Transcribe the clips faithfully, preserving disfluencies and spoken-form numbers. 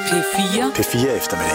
P fire. P fire eftermiddag.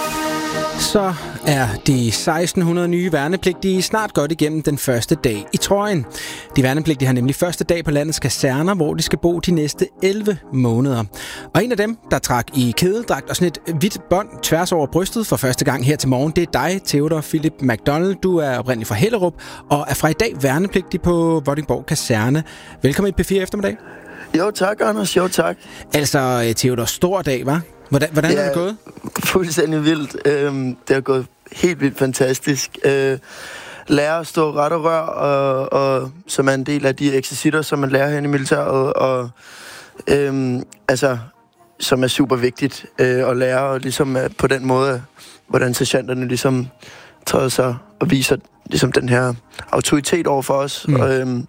Så er de seksten hundrede nye værnepligtige snart godt igennem den første dag i trøjen. De værnepligtige har nemlig første dag på landets kaserner, hvor de skal bo de næste elleve måneder. Og en af dem, der trak i kædedragt og sådan et hvidt bånd tværs over brystet for første gang her til morgen, det er dig, Theodor Philip McDonald. Du er oprindelig fra Hellerup og er fra i dag værnepligtig på Vordingborg Kaserne. Velkommen i P fire eftermiddag. Jo tak, Anders. Jo tak. Altså, Theodor, stor dag, hva'? Hvordan, hvordan ja, er det gået? Fuldstændig vildt. Øhm, det har gået helt vildt fantastisk. Øh, lære at stå ret og rør, og, og, som er en del af de eksercitter, som man lærer her i militæret, og øhm, altså, som er super vigtigt øh, at lære, og ligesom øh, på den måde, hvordan sergeanterne ligesom træder sig og viser ligesom den her autoritet over for os. Mm. Og, øhm,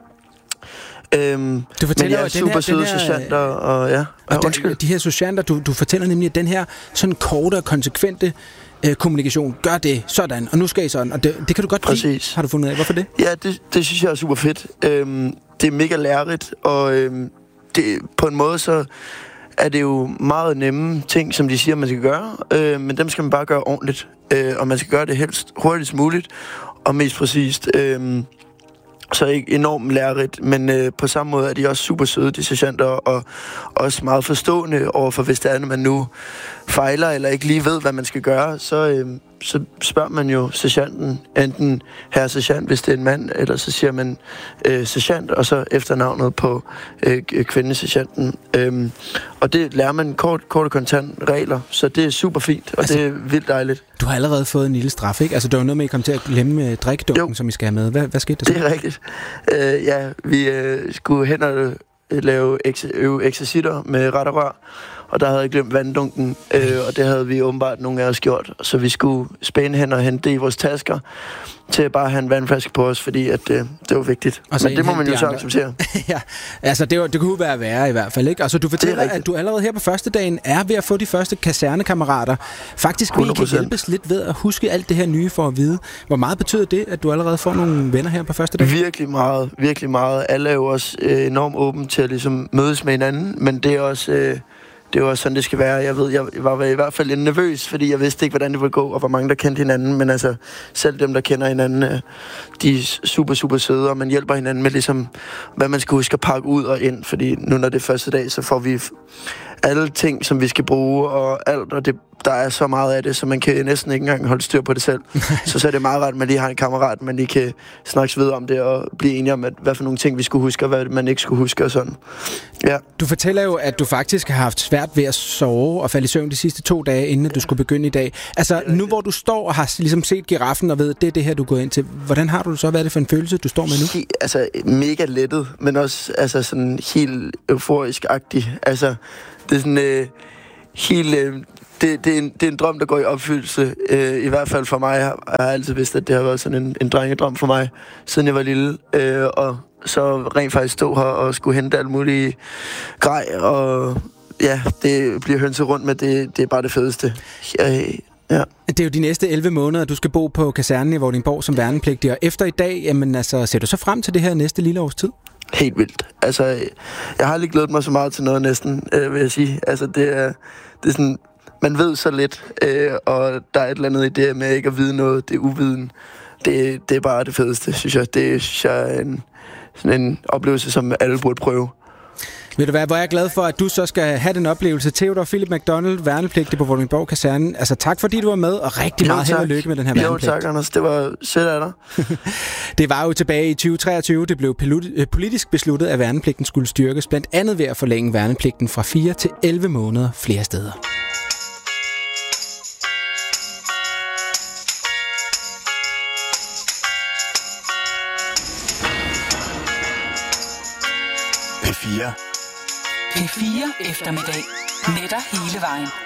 Øhm, du fortæller men ja, super søde sergeanter, og ja, og ja den, de her sergeanter, du, du fortæller nemlig, at den her sådan korte og konsekvente øh, kommunikation, gør det sådan, og nu skal I sådan, og det, det kan du godt Præcis. lide, har du fundet af. Hvorfor det? Ja, det, det synes jeg er super fedt. Øhm, det er mega lærerigt, og øhm, det, på en måde så er det jo meget nemme ting, som de siger, man skal gøre, øh, men dem skal man bare gøre ordentligt, øh, og man skal gøre det helst hurtigst muligt, og mest præcist. Øh, Så ikke enormt lærerigt, men øh, på samme måde er de også super søde, de sergeanter, og også meget forstående overfor, hvis det er, når man nu fejler, eller ikke lige ved, hvad man skal gøre, så, øh, så spørger man jo sergeanten, enten herre sergeant, hvis det er en mand, eller så siger man øh, sergeant, og så efternavnet på øh, kvindesergeanten. Øh, og det lærer man kort, kort og kontant regler, så det er super fint, og altså, det er vildt dejligt. Du har allerede fået en lille straf, ikke? Altså, der var noget med, at I kom til at glemme øh, drikkedunken, jo. Som I skal have med. Hvad, hvad skete der så? Det er rigtigt. Øh, ja, vi øh, skulle hen og lave eks- øve eksercitter med ret og rør, og der havde jeg glemt vanddunken, øh, og det havde vi åbenbart nogle af os gjort, så vi skulle spænde hen og hente det i vores tasker, til at bare have en vandflaske på os, fordi at, øh, det var vigtigt. Men det må man jo så acceptere. Ja, altså det, var, det kunne være værre i hvert fald, ikke? Altså du fortæller, at du allerede her på første dagen er ved at få de første kasernekammerater. Faktisk vil I kan hjælpes lidt ved at huske alt det her nye for at vide. Hvor meget betyder det, at du allerede får nogle venner her på første dag? Virkelig meget, virkelig meget. Alle er jo også øh, enormt åbne til at ligesom mødes med hinanden, men det er også... Øh, Det var sådan, det skal være. Jeg ved, jeg var i hvert fald lidt nervøs, fordi jeg vidste ikke, hvordan det ville gå, og hvor mange, der kendte hinanden. Men altså, selv dem, der kender hinanden, de er super, super søde, og man hjælper hinanden med ligesom, hvad man skal huske at pakke ud og ind. Fordi nu, når det er første dag, så får vi alle ting, som vi skal bruge, og alt, og det, der er så meget af det, så man kan næsten ikke engang holde styr på det selv. så, så er det meget rart, at man lige har en kammerat, man lige kan snakke videre om det, og blive enige om, at, hvad for nogle ting, vi skulle huske, og hvad man ikke skulle huske, og sådan. Ja. Du fortæller jo, at du faktisk har haft svært ved at sove og falde i søvn de sidste to dage, inden du skulle begynde i dag. Altså, nu hvor du står og har ligesom set giraffen og ved, det er det her, du går ind til, hvordan har du så? Hvad er det for en følelse, du står med nu? He, altså, mega lettet, men også altså, sådan helt euforisk-agtig. Altså, det er sådan øh, helt... Øh, det, det, er en, det er en drøm, der går i opfyldelse. Øh, I hvert fald for mig. Jeg har, jeg har altid vidst, at det har været sådan en, en drengedrøm for mig, siden jeg var lille. Øh, og så rent faktisk stå her og skulle hente alt muligt grej. Og ja, det bliver hønset rundt med, det, det er bare det fedeste. Jeg, ja. Det er jo de næste elleve måneder, du skal bo på kasernen i Vordingborg som værnepligtig. Og efter i dag, jamen altså, ser du så frem til det her næste lille års tid? Helt vildt. Altså, jeg har aldrig glædet mig så meget til noget næsten, øh, vil jeg sige. Altså, det er, det er sådan... Man ved så lidt, øh, og der er et eller andet i det med ikke at vide noget. Det er uviden. Det, det er bare det fedeste, synes jeg. Det synes jeg er en, sådan en oplevelse, som alle burde prøve. Ved du hvad, hvor jeg er glad for, at du så skal have den oplevelse. Theodor Philip McDonald, værnepligtig på Vordingborg Kaserne. Altså tak, fordi du var med, og rigtig meget held og lykke med den her værnepligt. Jo tak, Anders. Det var sødt af dig. Det var jo tilbage i tyve treogtyve. Det blev politisk besluttet, at værnepligten skulle styrkes, blandt andet ved at forlænge værnepligten fra fire til elleve måneder flere steder. P fire. P fire eftermiddag. Netter hele vejen.